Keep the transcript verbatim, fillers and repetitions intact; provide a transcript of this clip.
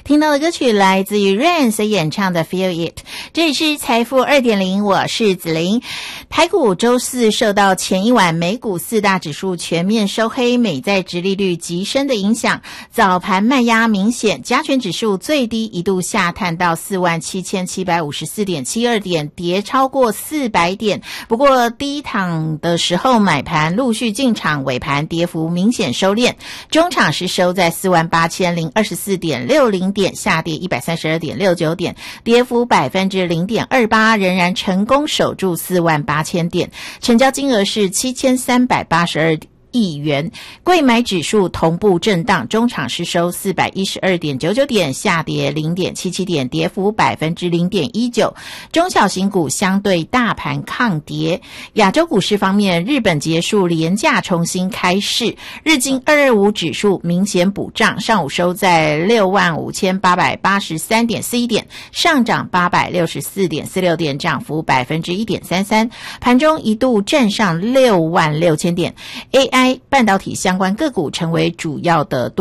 听到的歌曲来自于 Rain 所演唱的 Feel It。 这里是财富 二点零， 我是子琳。台股周四受到前一晚美股四大指数全面收黑，美债殖利率急升的影响，早盘卖压明显，加权指数最低一度下探到 四万七千七百五十四点七二 点，跌超过四百点。不过低档的时候买盘陆续进场，尾盘跌幅明显收敛，中场是收在 四万八千零二十四点六零 点，下跌一百三十二点六九点，跌幅 百分之零点二八， 仍然成功守住四万八千点，成交金额是七千三百八十二亿元，柜买指数同步震荡，中场是收 四百一十二点九九 点，下跌 零点七七 点，跌幅 百分之零点一九。中小型股相对大盘抗跌。亚洲股市方面，日本结束连假重新开市，日经二二五指数明显补涨，上午收在 六万五千八百八十三点四一 点，上涨八百六十四点四六 点，涨幅 百分之一点三三。盘中一度站上六万六千点。 A I 半导体相关个股成为主要的多